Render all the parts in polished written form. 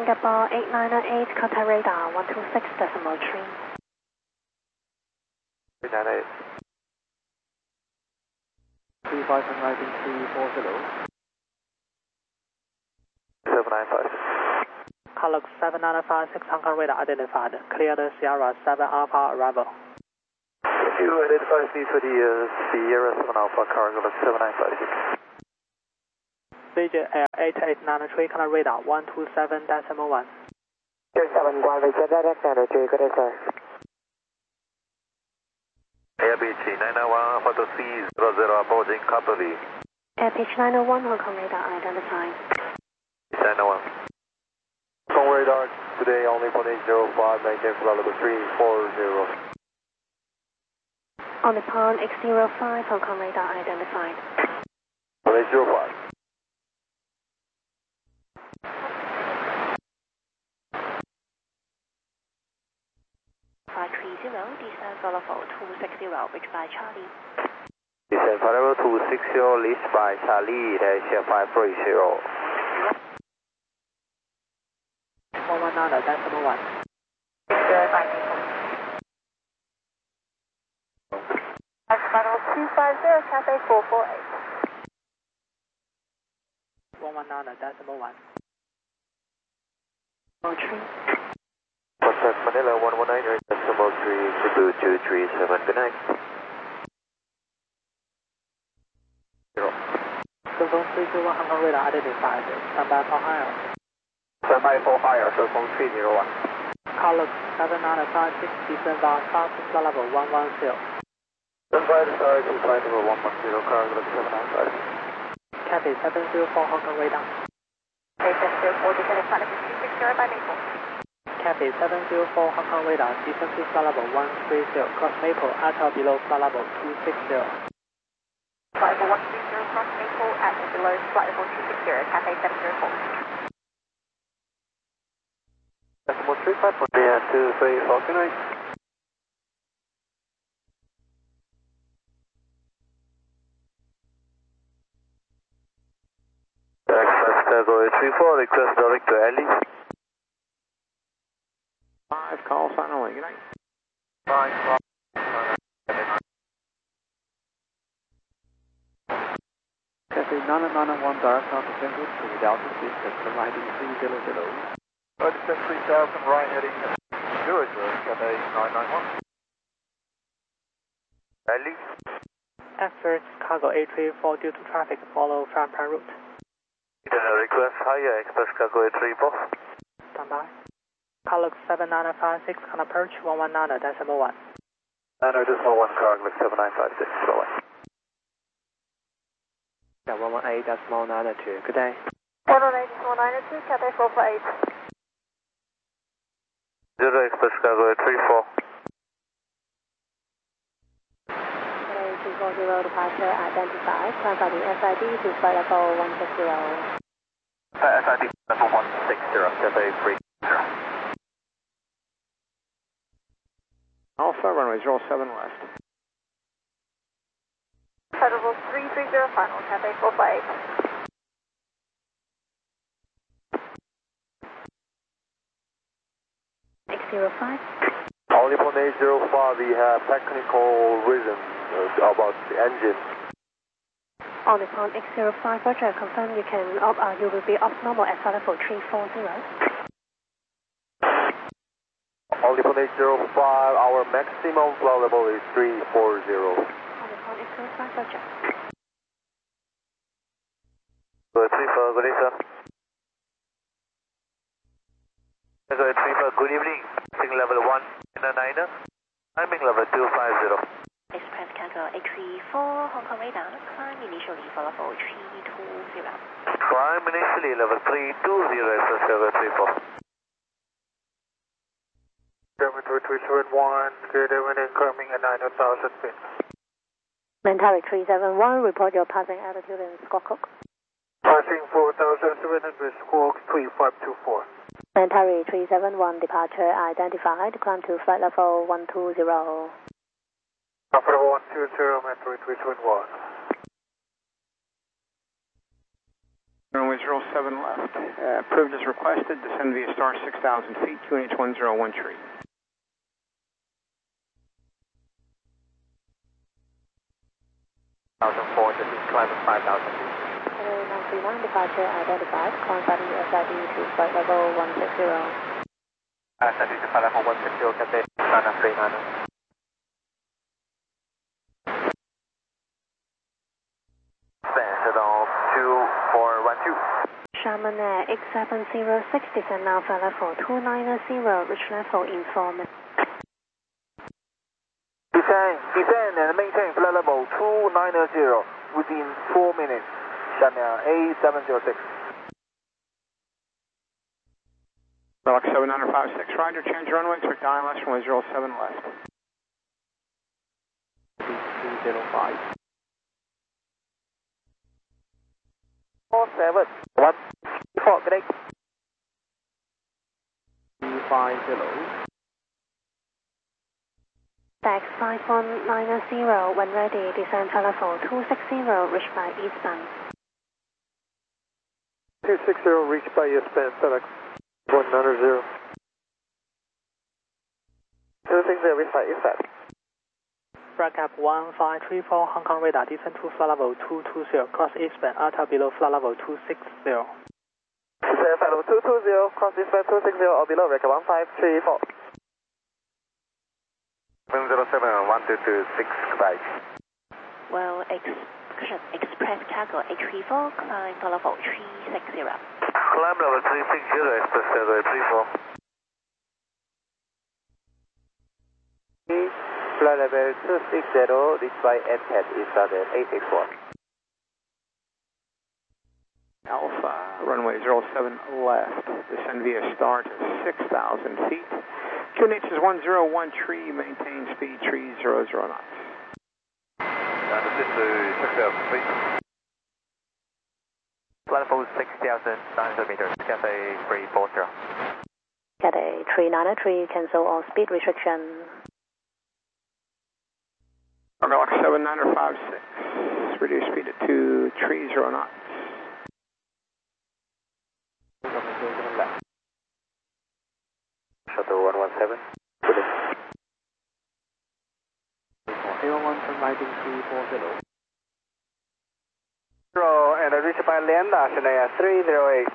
Singapore 8998, contact radar 126.3. 898. 35 and rising 340. 7956. Color 7956, Hong Kong radar identified. Clear the Sierra 7 Alpha arrival. You identify me for the Sierra 7 Alpha, cargo 7956. Vision Air 8893, contact radar 127.1. 7 1, Vision direct 93, good day, sir. AirBeach 991, photo C00 approaching, copy. Airbeach 901, Hong Kong radar identified. 991. Hong Kong radar today only 805, maintain flight level 340. On the pond X05, Hong Kong radar identified. 805. Descent flight level 260, reached by Charlie. Descent flight level 260, reached by Charlie, dash 530. 119.1. Final 250, Cathay 448. 119.1. Contact Manila 119, decimal 3, Cebu 237, good night. 0. Cellphone 301, Hong Kong radar identified. Standby for higher. Standby for higher, cellphone 301. Color 7956, descent via south flight level 110. Standby to start to flight level 110, cargo 7956. Cathay 704, Hong Kong radar. Cathay 704, descending flight level 260 by Maple. Cathay 704, Hong Kong radar, descent to flight level 130, cross Maple, at or below flight level 260. Flight level 130, cross Maple, at or below flight level 260, Cathay 704. Decimal 35 for the 234, good night. Express Cargo 834, request direct to Ellie. 5, call final, good night. 5, Cathay 9991, direct out to Central to Delta 6, riding 300. Descent 3000, right heading 00, Cathay 991. Ellie? After cargo 834 due to traffic, follow from route. Request higher, Express Cargo 834. Standby. Color 7956, can approach 119.1. 9.1, cargo 7956, below. Yeah, 118.92, good day. 118.192, Cathay 448. 0 Express Cargo 834. Cathay 240, departure identified. Climb by the SID to flight level 160. SID level 160, Cathay 30. Alpha runway 07 west. Flight level 330, final, Cathay 448. X05. Only for 805, we have technical reasons about the engine. On the pond X05, Roger, confirm you will be off normal at flight level 340. Only for 805, our maximum flight level is 340. On the pond X05, Roger. Good, 34, good day, sir. Good, 34, good evening. Signal level 1 in a 9er. Timing level 250. Express cargo XE4, Hong Kong radar, climb initially for level 320. Climb initially level 320, Express cargo 34. German 2371, good evening, incoming at 9,000 feet. Mentari 371, report your passing altitude in Squawk. Passing 4,700, squawk 3524. Mentari 371, departure identified, climb to flight level 120. Alpha 120, Mentari 371. Runway runway 07 left. Approved as requested, descend via star 6,000 feet, QNH 1013. 1004, this is climb at 5,000 feet. 939 departure identified, contacting SID to flight level 160. SID to flight level 160, Cathay China 39. Stand on 2412. Sharman Air X706, descend now flight level 290, reach level informant. Descend and maintain flight level 290 within 4 minutes. Sharman A706. Relax 7956, roger, change runway, expect ILS runway 07 left. 205. 47, 1, 4, good day. 250. Tax 5190, when ready, descend flight level 260, reach by eastbound. 260, reach by eastbound, FedEx 190. 260, reach by eastbound. Bracap 1534, Hong Kong radar, descend to flight level 220, cross eastbound, ATA below flight level 260. Descend flight level 220, cross eastbound 260 or below, Bracap 1534. 707, 1226, goodbye. Well, Express Cargo H34, climb flight level 360. Climb level 360, Express Cargo H34. Flight level 260, reach by MCAT is at 861. Alpha, runway 07 left, descend via star to 6,000 feet. QNH is 1013, maintain speed 300 knots. Descend to 6,000 feet. Flight level 6,900 meters, Cathay 340. Cathay 393, cancel all speed restriction. Relax 7956, reduce speed to 230 knots. Shuttle 117. Good day. A11 turn right in 340. And reach by Lambda, Shania 308.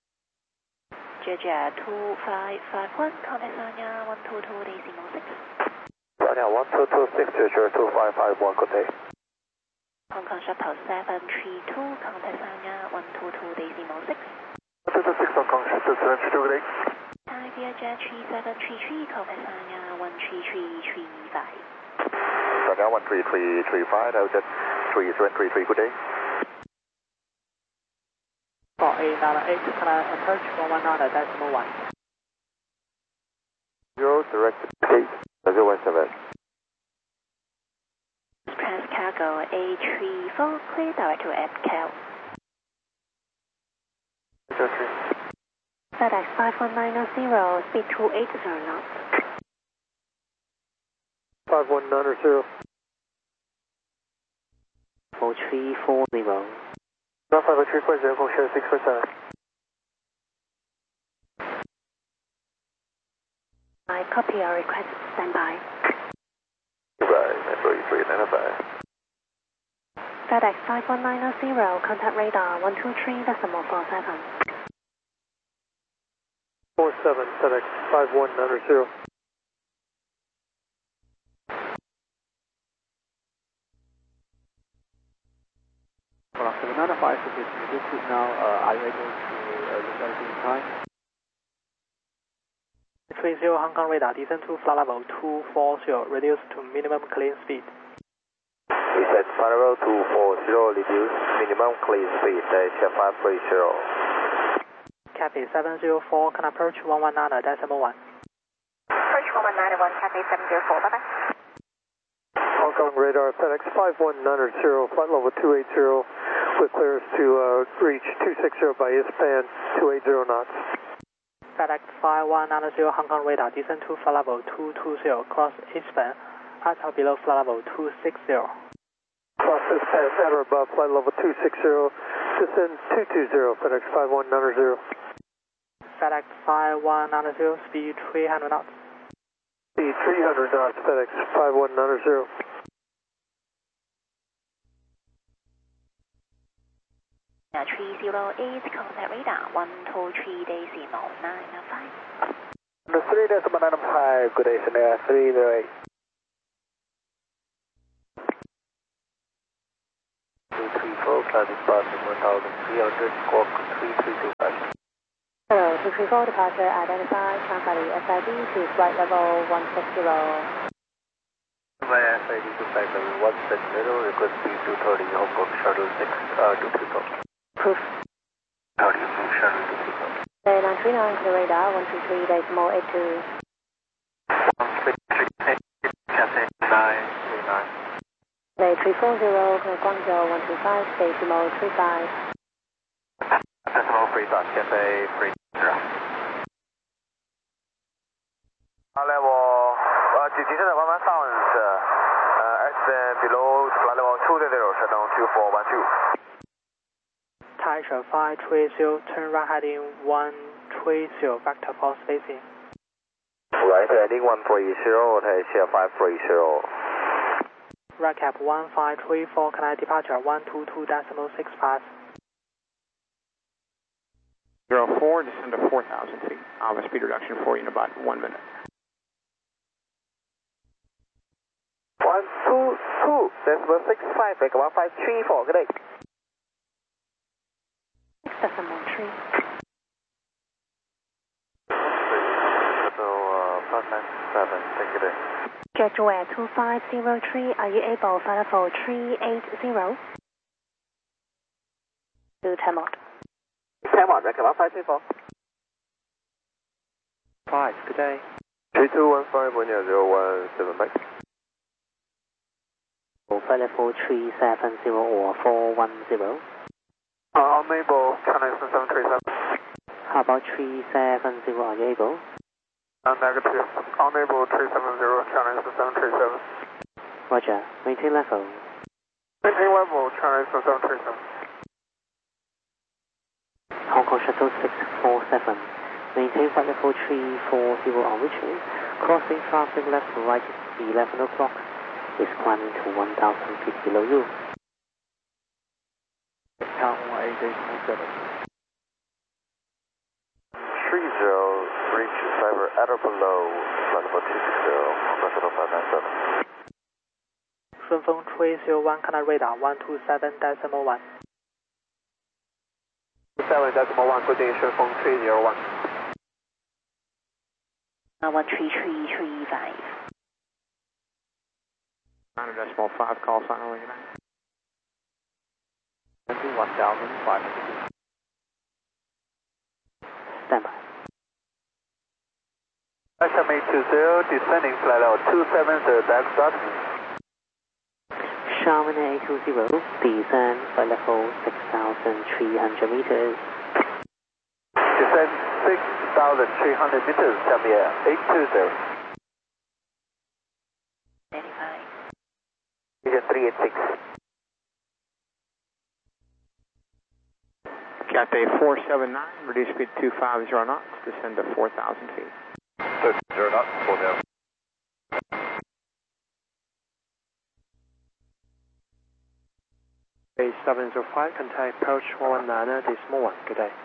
JJ 2551, contact Sanya 122.6. Sanya 1226, Jersey 2551, good day. Hong Kong Shuttle 732, contact Sanya 122.6. 226, Hong Kong Shuttle 732, good day. Thai Vietjet 3733, contact Sanya 13335. Sanya 13335, Vietjet 3733, good day. For A98, can I approach 119.1? 0, direct gate, 017. Express Cargo A34, clear direct to APCAL. FedEx 5190, speed 280 knots. 5190. 4340. 95340, share 647. I copy your request, stand by. Goodbye, Metro E395. FedEx 5190, contact radar 123.47. 47, FedEx 5190. Well, 795 is reduced now. Are you able to look at it in time? 30 Hong Kong radar, descend to flight level 240, reduce to minimum clean speed. Descend flight level 240, reduce minimum clean speed, dash 530. Cathay 704, can approach 119.1. Approach 119.1, Cathay 704, bye-bye. Hong Kong radar, FedEx 5190, flight level 280, with clearance to reach 260 by S-band, 280 knots. FedEx 5190, Hong Kong radar, descend to flight level 220, cross eastbound, ATA below flight level 260. Cross S-band, center above, flight level 260, Descend 220, FedEx 5190. FedEx 5190, speed 300 knots. Speed 300 knots, FedEx 5190. Now 308, contact radar 123.995. 3.995, good day, Scenario 308. 234, cloud departure 1300, squawk 3325. Hello, 234 departure identified, Shanghai SID to flight level 160. Via SID to flight level 160, request speed 230, Hong Kong shuttle 234. Proof. Howdy, shuttle 234. 939 clear radar 123.82. 133, Cathay 939. 340 clear Guangzhou 125, decimal 35. Decimal 35, Cathay 30. Level, 急诊的慢慢上是，S below flight level 220, Shandong 2412. Taisha 530, turn right heading 130, vector for spacing. Right heading 130, Taisha 530. Right cap 1534, connect departure 122.65. 04, descend to 4,000 feet. I'll have a speed reduction for you in about 1 minute. 122.65, make 1534, good day. 6.13. So, 597, take it in. Jetware 2503, are you able flight level 380? To Tamot. Tamot, make 1534. 5, good day. 3215, 117 back. Flight level 370 or 410. Unable, China 737. How about 370, are you able? Negative, unable 370, China 737. Roger, maintain level. Maintain level, China 737. Hong Kong Shuttle 647. Maintain flight level 340 on reaching. Crossing traffic left to right 11 o'clock. Is climbing to 1,000 feet below you. Count 18.7. 30, reach cyber at or below, flight level 260, Shuttle 597. 顺风301, connect radar 127.1. 7.1, good day, 顺风301. 13335. 9.5, call sign only tonight. 21,500. Stand by. SMA 20, descending flight level 270, back start. Xiamen 820, descend flight level 6,300 meters. Descend 6,300 meters, Xiamen 820. 85. Region 386. Cathay 479, reduce speed 250 knots, descend to 4,000 feet. 0 knots, 4,000. Base 705, contact approach 119, decimal 1, good day.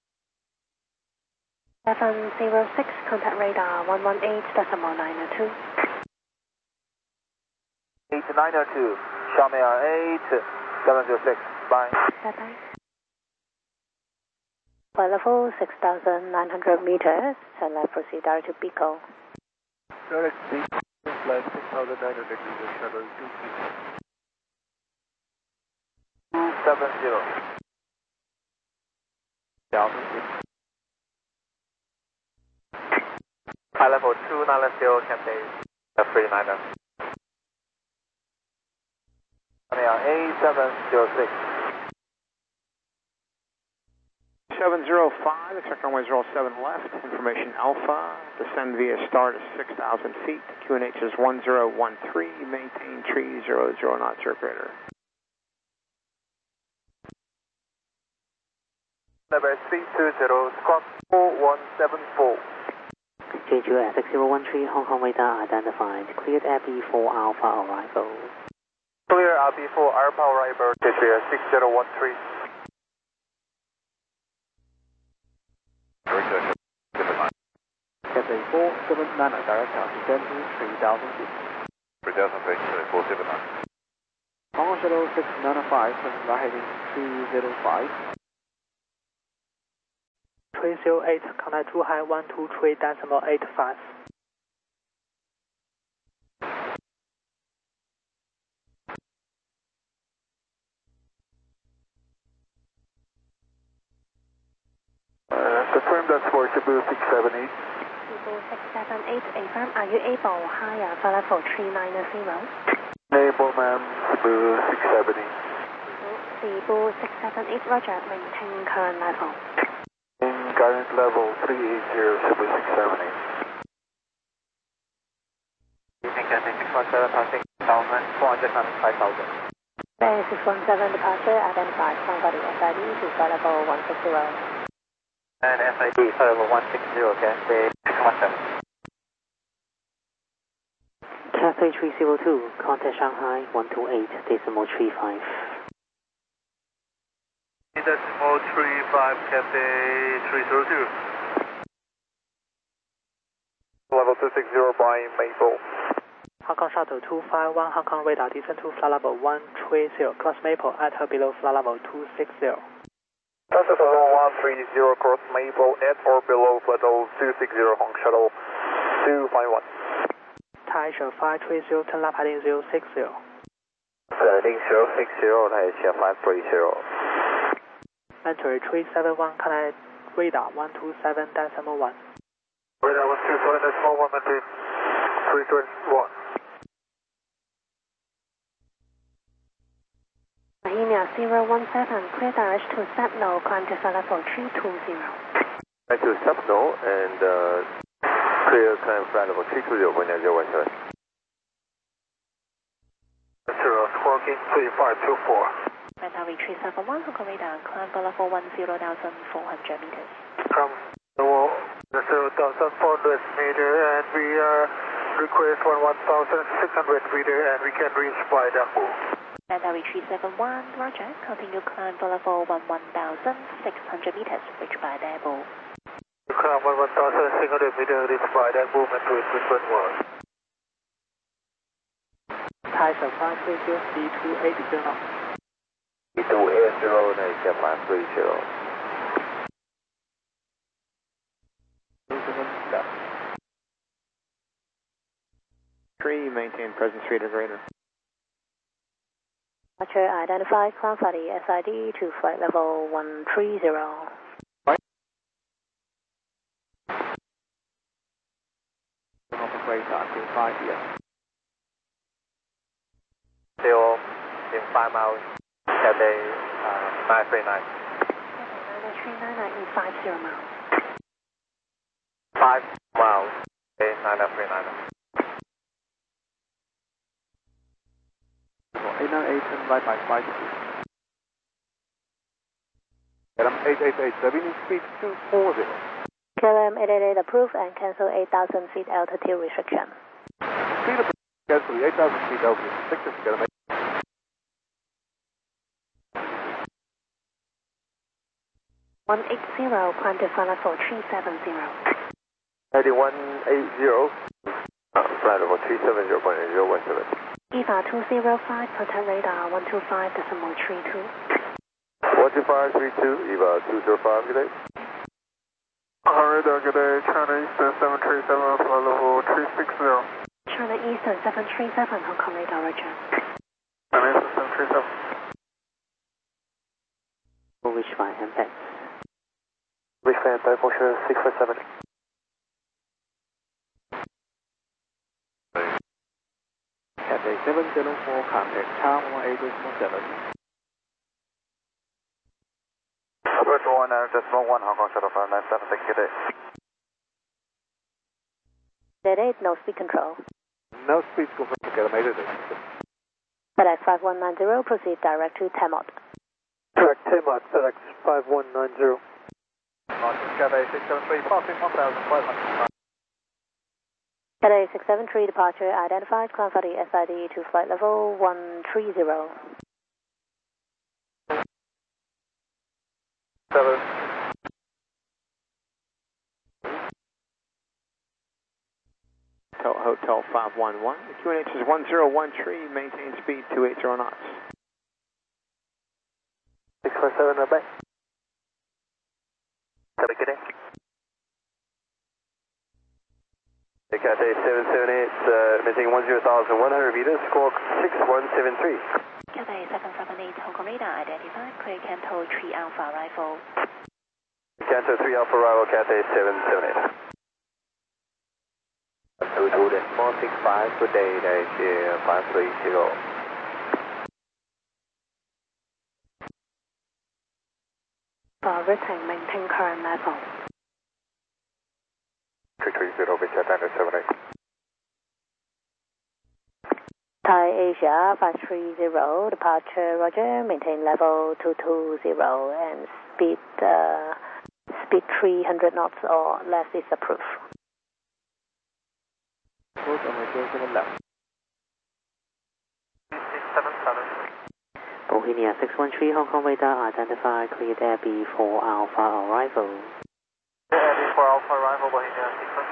706, contact radar 118.902. 8902, Xiamen 8706, bye. Bye-bye. Flight level 6,900 meters, and let's proceed direct to Pico. Direct speed, flight 6,900 meters, shuttle 270. 1,000 feet. High level 290, Cathay 390. A706. 705, expect runway 07 left, information Alpha, descend via star to 6,000 feet, QNH is 1013, maintain 300 knots, your operator. Number 320, squawk 4174. JQ at 6013, Hong Kong radar identified. Cleared RB4 Alpha arrival. Clear RB4 Alpha arrival, clear 6013. Cathay 479 direct descending 3000 feet. 3000 feet, 479. Hong Kong Shuttle 695, fly heading 305. 308, contact 2 high 123.85. Confirm that's for Cebu 678. Cebu 678, affirm, are you able higher flight level 390? Enable, ma'am, Cebu 670. Cebu 678, roger, maintain current level. In current level 380, Cebu 670. Evening Cathay 617, passing 1,495,000. Bay 617 departure, identified, somebody SID to flight level 160. And SID, flight level 160, Cathay 617. Cathay 302, contact Shanghai 128.35. Decimal 35, Cathay 302. Level 260 by Maple. Hong Kong Shuttle 251, Hong Kong radar descend to flight level 130, cross Maple at or below flight level 260. Process level 130, cross Maple at or below flight level 260, Hong Shuttle 251. Taisha 530, turn left heading 060. Heading 060, Taisha 530. Entry 371, connect radar 127.1. Radar 127.1, maintain 321. Bohemia 017, clear direct to Sapno, climb to flight level 320. Right to Sapno and clear climb flight level 320, Bohemia 017. Squawking 3524. Radar 371, Hong Kong radar, climb flight level 10,400 meters. From level 0,400 meter and we request 1,600 meter and we can reach by Daku. Radar 371, roger, continue climb flight level 1,600 meters, reach by Dabu. Climb 1,600 meter, reach by Dabu, metro 321. Taisha 530, C280. C280, Taisha 530. 3, maintain presence rate or greater. Departure identified, climb flight SID to flight level 130. Hong Kong radar 25 here. Still in 5 miles, Cathay 939. 399 in 50 miles. 5 miles, Cathay 939. 898 and right by 5 KLM 888, Sabine speed 240. KLM 888 approved and cancel 8,000 feet altitude restriction. Speed of cancel 8,000 feet over restricted KLM 180, climb to flight level 370. Heading 180, flight level 370.017. EVA 205, protect radar 125.32. 12532, EVA 205, good day. Radar, good day, China Eastern 737, flight level 360. China Eastern 737, Hong Kong radar, roger. China Eastern 737. Will reach by MPEX. Reach by MPEX, function 647. Cathay 704, contact Tower 18.7. Approach 1, Hong Kong Shuttle 597, thank you, good day. Dead 8, no speed control. No speed confirmed to KLM 888. FedEx 5190, proceed direct to Tamot. Direct Tamot, FedEx 5190. license, Cathay 673, passing 1,500. Cathay 673 departure identified, climb for the SID to flight level 130. 7. Hotel 511. The QNH is 1013, maintain speed 280 knots. 647, right back. Have a good day. Cathay 778, maintaining 10,100 meters, squawk 6173. Cathay 778, Hong Kong radar identified, clear Canto 3 Alpha arrival. Canto 3 Alpha arrival, Cathay 778. 465, good day, Dash 530. Return, maintain current level. 330, Victor, 978. Thai Asia 530, departure, roger, maintain level 220 and speed 300 knots or less is approved. Route on the left. 677. Bohemia 613, Hong Kong radar identified, cleared Air B4 Alpha arrival. Air B4 Alpha arrival, Bohemia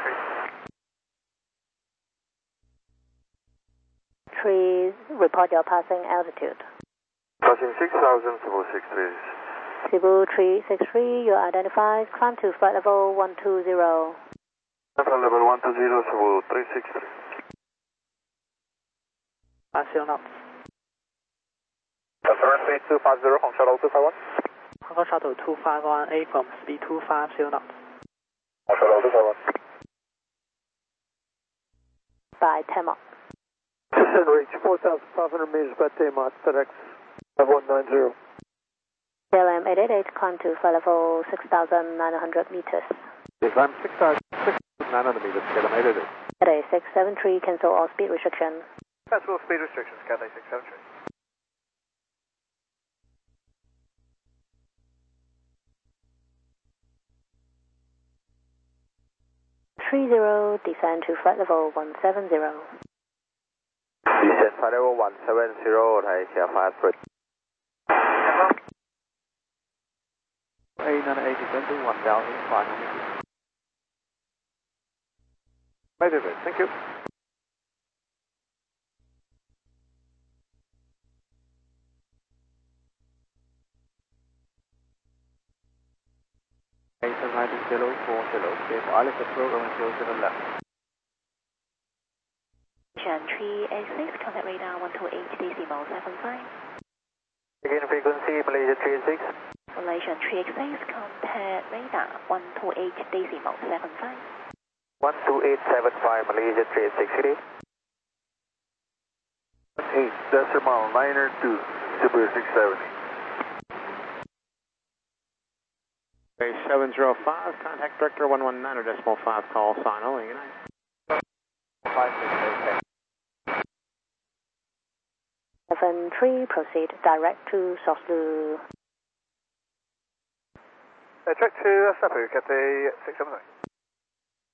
613. 3, report your passing altitude. Passing 6,000, Cebu 63. Cebu 363, you are identified, climb to flight level 120. Flight level 120, Cebu 363. 50 knots. Customer speed 250, Hong Shuttle 251. Hong Kong Shuttle 251A from speed 250 knots. Hong Shuttle 251. By TMOT. Descent reach 4,500 meters by TMOT, FedEx 5190. KLM 888, climb to flight level 6,900 meters. Climb 6,900 meters, KLM 888. Cathay 673, cancel all speed restriction. Cancel speed restrictions, Cathay 673. 30, descend to flight level 170. Descent flight level 170, Thai Asia 530. 898, descend to 1,500. Right away, thank you. Riding 040, Cape Island program and 0 left. 386, contact radar 128 decimal 75. Again, frequency Malaysia 386. Malaysia 386, contact radar 128 decimal 75. 12875, Malaysia 386 8 decimal 902, Cebu 670. 705, contact director 119.5, call sign only, good night. 73, proceed direct to Soslu. Direct to Sapu, Cathay 679.